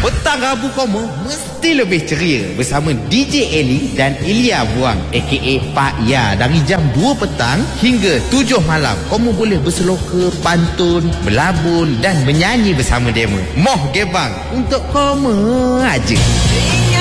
Petang Rabu Komo mesti lebih ceria bersama DJ Eli dan Ilya Buang aka Pak Ya. Dari jam 2 petang hingga 7 malam Komo boleh berseloka, pantun, melabun dan menyanyi bersama demo. Moh gebang untuk Komo aja.